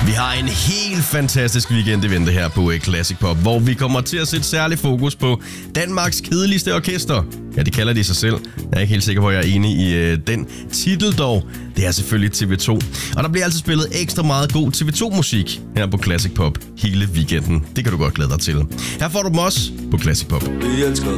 Vi har en helt fantastisk weekend i vente her på Classic Pop, hvor vi kommer til at sætte særlig fokus på Danmarks kedeligste orkester. Ja, det kalder de sig selv. Jeg er ikke helt sikker på, at jeg er enig i den titel dog. Det er selvfølgelig TV2. Og der bliver altså spillet ekstra meget god TV2-musik her på Classic Pop hele weekenden. Det kan du godt glæde dig til. Her får du dem også på Classic Pop. Vi elsker